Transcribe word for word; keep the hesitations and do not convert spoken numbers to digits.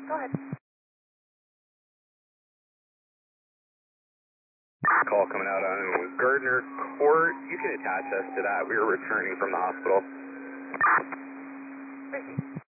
Go ahead. Call coming out on Gardner Court. You can attach us to that. We were returning from the hospital. Ricky.